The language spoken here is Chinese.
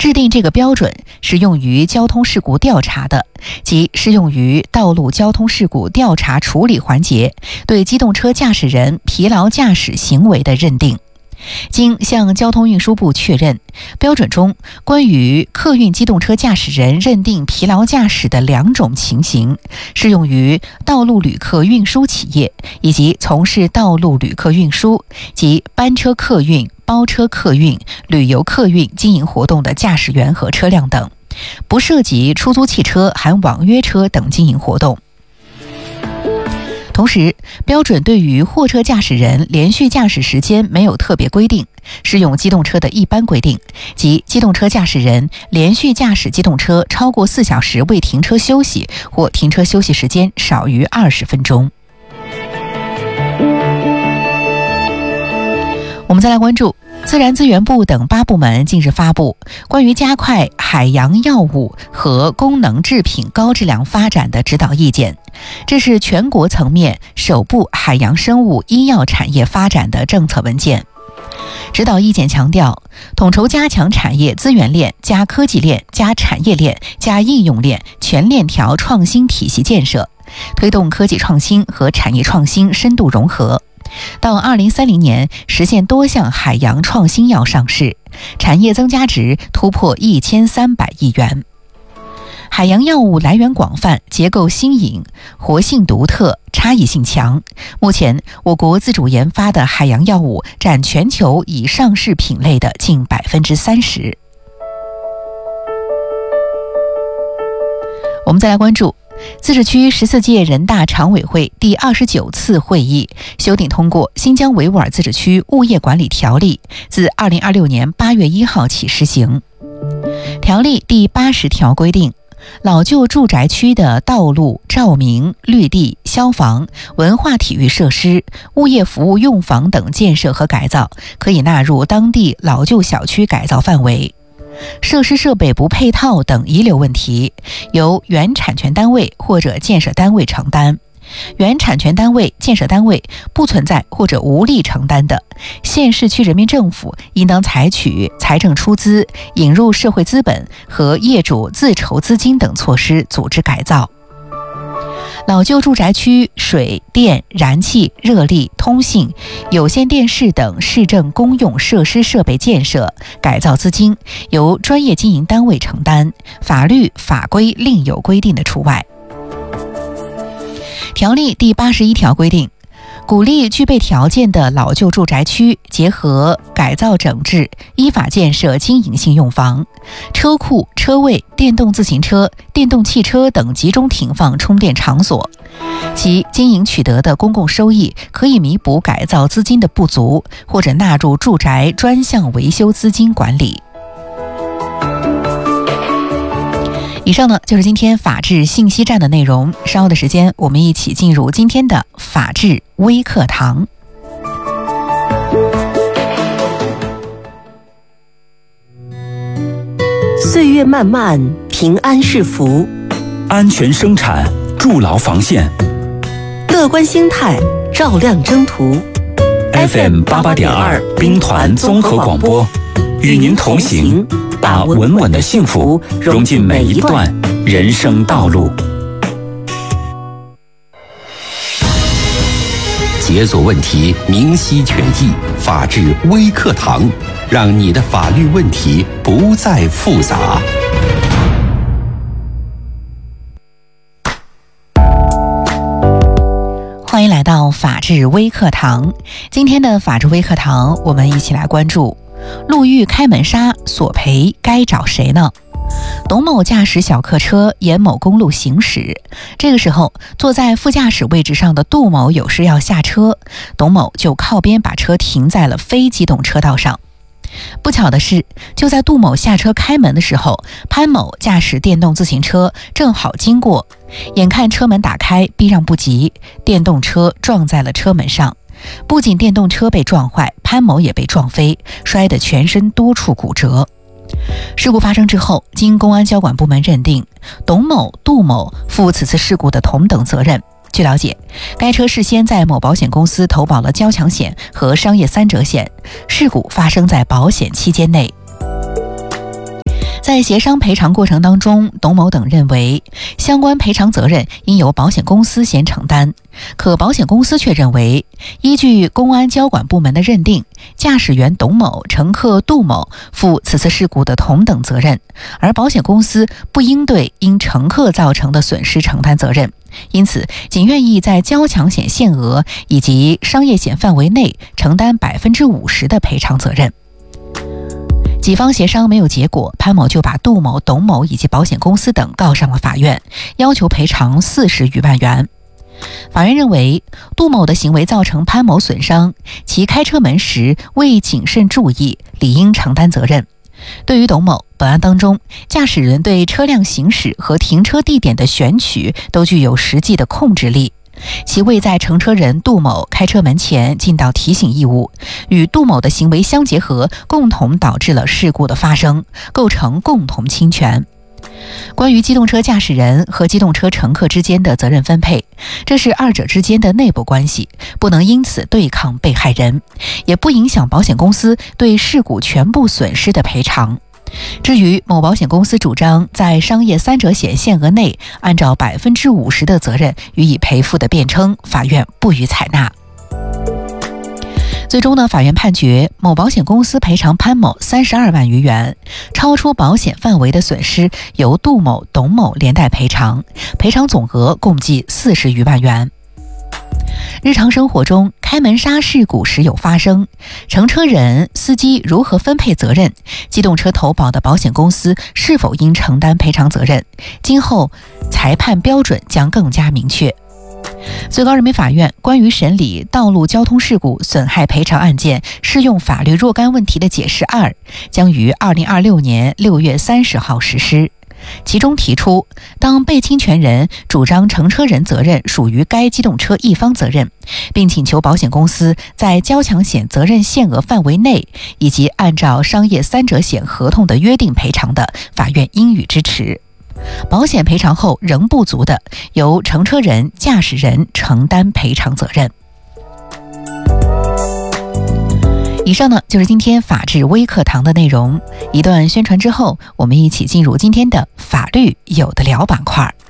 制定这个标准是用于交通事故调查的，即适用于道路交通事故调查处理环节对机动车驾驶人疲劳驾驶行为的认定。经向交通运输部确认，标准中关于客运机动车驾驶人认定疲劳驾驶的2种情形，适用于道路旅客运输企业以及从事道路旅客运输及班车客运、包车客运、旅游客运经营活动的驾驶员和车辆等，不涉及出租汽车、含网约车等经营活动。同时，标准对于货车驾驶人连续驾驶时间没有特别规定，适用机动车的一般规定，即机动车驾驶人连续驾驶机动车超过4小时未停车休息，或停车休息时间少于20分钟。我们再来关注自然资源部等8部门近日发布关于加快海洋药物和功能制品高质量发展的指导意见，这是全国层面首部海洋生物医药产业发展的政策文件。指导意见强调，统筹加强产业资源链加科技链加产业链加应用链全链条创新体系建设，推动科技创新和产业创新深度融合，到2030年实现多项海洋创新药上市，产业增加值突破1300亿元。海洋药物来源广泛，结构新颖，活性独特，差异性强。目前，我国自主研发的海洋药物占全球已上市品类的近30%。我们再来关注自治区14届人大常委会第29次会议修订通过《新疆维吾尔自治区物业管理条例》，自2026年8月1号起施行。条例第80条规定，老旧住宅区的道路、照明、绿地、消防、文化体育设施、物业服务用房等建设和改造，可以纳入当地老旧小区改造范围。设施设备不配套等遗留问题，由原产权单位或者建设单位承担。原产权单位、建设单位不存在或者无力承担的，县市区人民政府应当采取财政出资、引入社会资本和业主自筹资金等措施组织改造。老旧住宅区水电、燃气、热力、通信、有线电视等市政公用设施设备建设改造资金由专业经营单位承担，法律法规另有规定的除外。条例第81条规定，鼓励具备条件的老旧住宅区结合改造整治，依法建设经营性用房、车库、车位、电动自行车、电动汽车等集中停放充电场所，其经营取得的公共收益可以弥补改造资金的不足，或者纳入住宅专项维修资金管理。以上呢就是今天法治信息站的内容，稍后的时间我们一起进入今天的法治微课堂。 岁月漫漫，平安是福， 安全生产，筑牢防线， 乐观心态，照亮征途。 FM88.2 兵团综合广播，与您同行，把稳稳的幸福融进每一段人生道路。 解锁问题，明晰权益，法治微课堂，让你的法律问题不再复杂。 欢迎来到法治微课堂。今天的法治微课堂，我们一起来关注路遇开门杀，索赔该找谁呢？董某驾驶小客车沿某公路行驶，这个时候坐在副驾驶位置上的杜某有事要下车，董某就靠边把车停在了非机动车道上。不巧的是，就在杜某下车开门的时候，潘某驾驶电动自行车正好经过，眼看车门打开，避让不及，电动车撞在了车门上。不仅电动车被撞坏，潘某也被撞飞，摔得全身多处骨折。事故发生之后，经公安交管部门认定，董某、杜某负此次事故的同等责任。据了解，该车事先在某保险公司投保了交强险和商业3者险，事故发生在保险期间内。 在协商赔偿过程当中，董某等认为相关赔偿责任应由保险公司先承担，可保险公司却认为，依据公安交管部门的认定，驾驶员董某、乘客杜某负此次事故的同等责任，而保险公司不应对因乘客造成的损失承担责任，因此仅愿意在交强险限额以及商业险范围内承担50%的赔偿责任。几方协商没有结果，潘某就把杜某、董某以及保险公司等告上了法院，要求赔偿40余万元。法院认为，杜某的行为造成潘某损伤，其开车门时未谨慎注意，理应承担责任。对于董某，本案当中，驾驶人对车辆行驶和停车地点的选取都具有实际的控制力，其未在乘车人杜某开车门前尽到提醒义务，与杜某的行为相结合，共同导致了事故的发生，构成共同侵权。关于机动车驾驶人和机动车乘客之间的责任分配，这是二者之间的内部关系，不能因此对抗被害人，也不影响保险公司对事故全部损失的赔偿。至于某保险公司主张在商业3者险限额内按照50%的责任予以赔付的辩称，法院不予采纳。最终呢，法院判决某保险公司赔偿潘某32万余元，超出保险范围的损失由杜某、董某连带赔偿，赔偿总额共计40余万元。日常生活中，开门刹事故时有发生，乘车人、司机如何分配责任，机动车投保的保险公司是否应承担赔偿责任，今后裁判标准将更加明确。最高人民法院关于审理道路交通事故损害赔偿案件适用法律若干问题的解释2将于2026年6月30号实施。其中提出，当被侵权人主张乘车人责任属于该机动车一方责任，并请求保险公司在交强险责任限额范围内以及按照商业3者险合同的约定赔偿的，法院应予支持。保险赔偿后仍不足的，由乘车人、驾驶人承担赔偿责任。以上呢就是今天法治微课堂的内容。一段宣传之后，我们一起进入今天的法律有的聊板块。